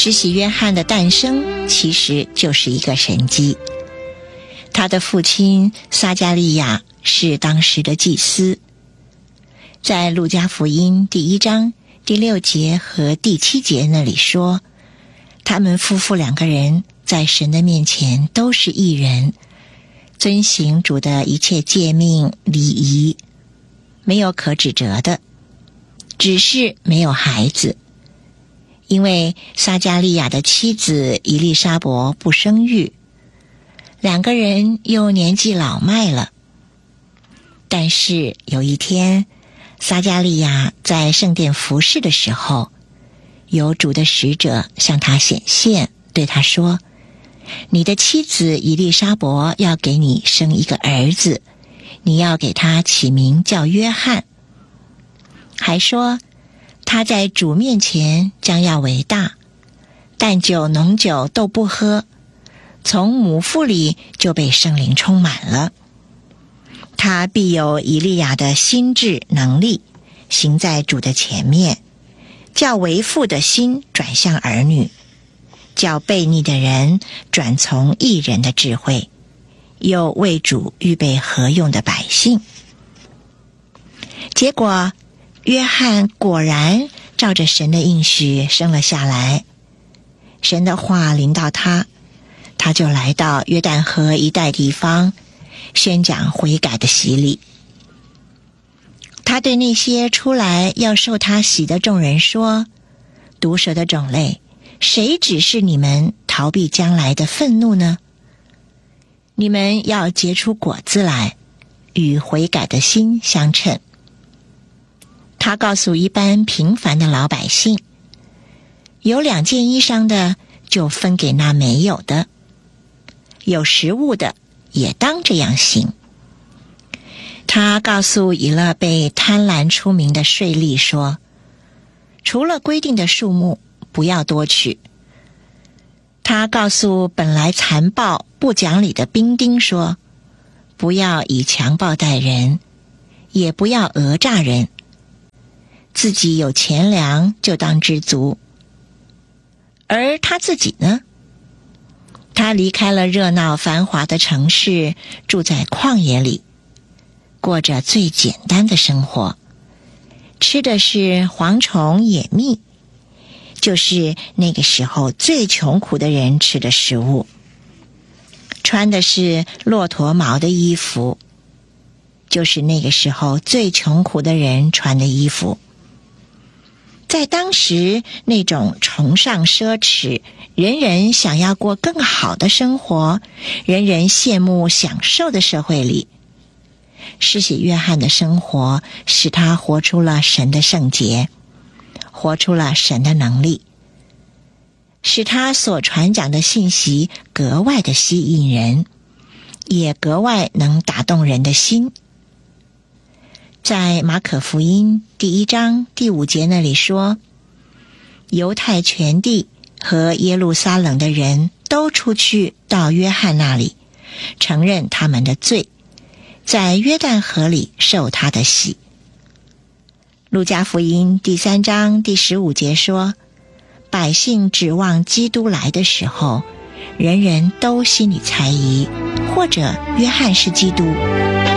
施洗约翰的诞生其实就是一个神迹。他的父亲撒迦利亚是当时的祭司，在路加福音第1章第6节和第7节那里说，他们夫妇2个人在神的面前都是义人，遵行主的一切诫命礼仪，没有可指责的，只是没有孩子，因为撒迦利亚的妻子以利沙伯不生育，2个人又年纪老迈了。但是有一天，撒迦利亚在圣殿服侍的时候，有主的使者向他显现，对他说，你的妻子以利沙伯要给你生一个儿子，你要给他起名叫约翰。还说他在主面前将要为大，淡酒浓酒都不喝，从母腹里就被圣灵充满了。他必有以利亚的心智能力，行在主的前面，叫为父的心转向儿女，叫悖逆的人转从义人的智慧，又为主预备合用的百姓。结果约翰果然照着神的应许生了下来，神的话临到他，他就来到约旦河一带地方，宣讲悔改的洗礼。他对那些出来要受他洗的众人说，毒蛇的种类，谁指示你们逃避将来的愤怒呢？你们要结出果子来，与悔改的心相称。他告诉一般平凡的老百姓，有2件衣裳的就分给那没有的，有食物的也当这样行。他告诉以勒被贪婪出名的税吏说，除了规定的数目，不要多取。他告诉本来残暴不讲理的兵丁说，不要以强暴待人，也不要讹诈人，自己有钱粮就当知足。而他自己呢，他离开了热闹繁华的城市，住在旷野里，过着最简单的生活，吃的是蝗虫野蜜，就是那个时候最穷苦的人吃的食物，穿的是骆驼毛的衣服，就是那个时候最穷苦的人穿的衣服。在当时那种崇尚奢侈，人人想要过更好的生活，人人羡慕享受的社会里，施洗约翰的生活使他活出了神的圣洁，活出了神的能力，使他所传讲的信息格外的吸引人，也格外能打动人的心。在马可福音第1章第5节那里说，犹太全地和耶路撒冷的人都出去到约翰那里，承认他们的罪，在约旦河里受他的洗。路加福音第3章第15节说，百姓指望基督来的时候，人人都心里猜疑，或者约翰是基督。